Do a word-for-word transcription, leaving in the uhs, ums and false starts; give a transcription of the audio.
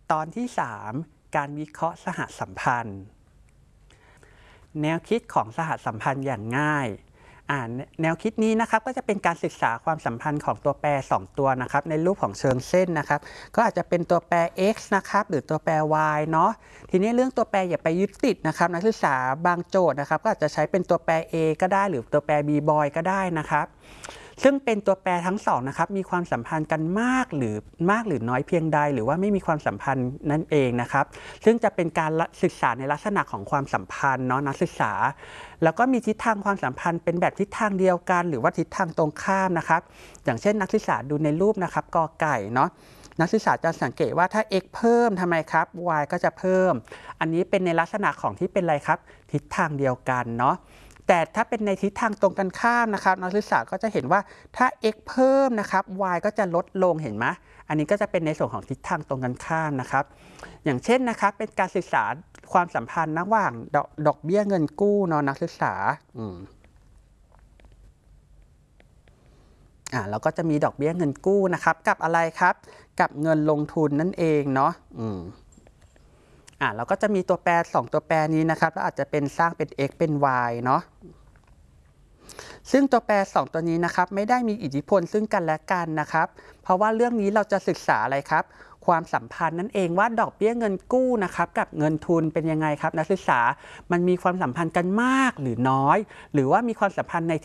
ตอนที่สามการวิเคราะห์สหสัมพันธ์แนวคิดของสหสัมพันธ์อย่างง่ายแนวคิดนี้นะครับก็จะเป็นการศึกษาความสัมพันธ์ของตัวแปรสองตัวนะครับในรูปของเชิงเส้นนะครับก็อาจจะเป็นตัวแปร x นะครับหรือตัวแปร y เนาะทีนี้เรื่องตัวแปรอย่าไปยึดติดนะครับนักศึกษาบางโจทย์นะครับก็อาจจะใช้เป็นตัวแปร a ก็ได้หรือตัวแปร b boy ก็ได้นะครับซึ่งเป็นตัวแปรทั้งสองนะครับมีความสัมพันธ์กันมากหรือมากหรือน้อยเพียงใดหรือว่าไม่มีความสัมพันธ์นั่นเองนะครับซึ่งจะเป็นการศึกษาในลักษณะของความสัมพันธ์เนาะนักศึกษาแล้วก็มีทิศทางความสัมพันธ์เป็นแบบทิศทางเดียวกันหรือว่าทิศทางตรงข้ามนะครับอย่างเช่นนักศึกษาดูในรูปนะครับกอไก่เนาะนักศึกษาจะสังเกตว่าถ้า x เพิ่มทำไมครับ y ก็จะเพิ่มอันนี้เป็นในลักษณะของที่เป็นอะไรครับทิศทางเดียวกันเนาะแต่ถ้าเป็นในทิศทางตรงกันข้ามนะครับนักศึกษาก็จะเห็นว่าถ้า x เพิ่มนะครับ y ก็จะลดลงเห็นไหมอันนี้ก็จะเป็นในส่วนของทิศทางตรงกันข้ามนะครับอย่างเช่นนะครับเป็นการศึกษาความสัมพันธ์ระหว่างดอกดอกเบี้ยเงินกู้เนาะนักศึกษาอืมอ่าเราก็จะมีดอกเบี้ยเงินกู้นะครับกับอะไรครับกับเงินลงทุนนั่นเองเนาะอืมอ่าเราก็จะมีตัวแปรสองตัวแปรนี้นะครับแล้วอาจจะเป็นสร้างเป็น x เป็น y เนาะซึ่งตัวแปรสองตัวนี้นะครับไม่ได้มีอิทธิพลซึ่งกันและกันนะครับเพราะว่าเรื่องนี้เราจะศึกษาอะไรครับความสัมพันธ์นั่นเองว่าดอกเบี้ยเงินกู้นะครับกับเงินทุนเป็นยังไงครับนักศึกษามันมีความสัมพันธ์กันมากหรือน้อยหรือว่ามีความสัมพันธ์ใน